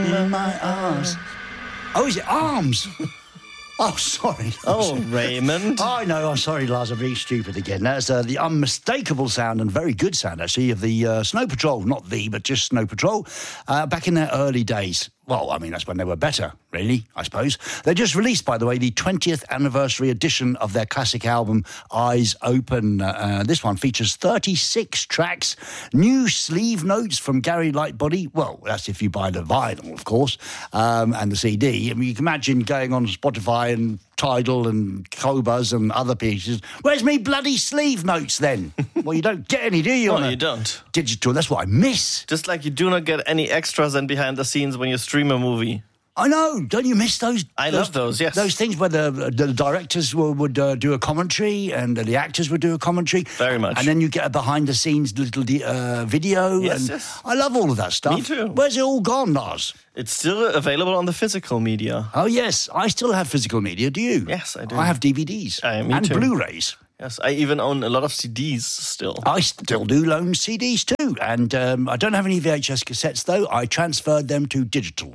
in my arms. Oh, is it arms? Oh, sorry. Oh, Raymond. I know. I'm sorry, Lars. I'm being stupid again. That's the unmistakable sound and very good sound, actually, of the Snow Patrol. Not but just Snow Patrol. Back in their early days. Well, I mean, that's when they were better, really, I suppose. They just released, by the way, the 20th anniversary edition of their classic album, Eyes Open. This one features 36 tracks, new sleeve notes from Gary Lightbody. Well, that's if you buy the vinyl, of course, and the CD. I mean, you can imagine going on Spotify and Tidal and Qobuz and other pieces. Where's me bloody sleeve notes then? Well, you don't get any, do you? No, you don't. Digital, that's what I miss. Just like you do not get any extras and behind the scenes when you stream a movie. I know. Don't you miss those? I love those, yes. Those things where the directors would do a commentary and the actors would do a commentary. Very much. And then you get a behind-the-scenes little video. Yes, and yes. I love all of that stuff. Me too. Where's it all gone, Lars? It's still available on the physical media. Oh, yes. I still have physical media. Do you? Yes, I do. I have DVDs Me and too. Blu-rays. Yes, I even own a lot of CDs still. I still do loan CDs too. And I don't have any VHS cassettes, though. I transferred them to digital.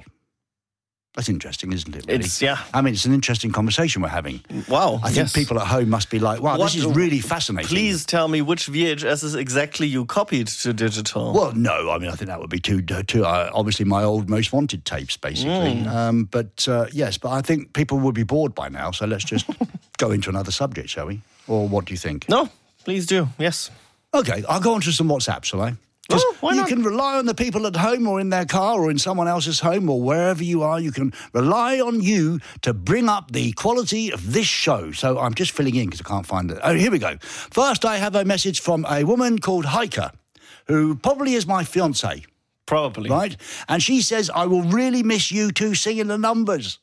That's interesting, isn't it? Really? I mean, it's an interesting conversation we're having. Wow. I think people at home must be like, wow, this is really fascinating. Please tell me which VHSs exactly you copied to digital. Well, no, I mean, I think that would be too obviously my old Most Wanted tapes, basically. But I think people would be bored by now, so let's just go into another subject, shall we? Or what do you think? No, please do, yes. Okay, I'll go on to some WhatsApp, shall I? Why not? You can rely on the people at home or in their car or in someone else's home or wherever you are. You can rely on you to bring up the quality of this show. So I'm just filling in because I can't find it. Oh, here we go. First, I have a message from a woman called Heike, who probably is my fiancée. Probably. Right? And she says, I will really miss you two singing the numbers.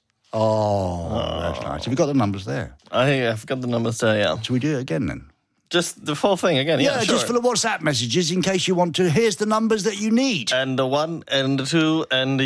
Oh, that's nice. Have you got the numbers there? I have got the numbers there, yeah. Shall we do it again then? Just the full thing again, yeah, sure. Just for the WhatsApp messages in case you want to. Here's the numbers that you need. And the 1 and the 2 and the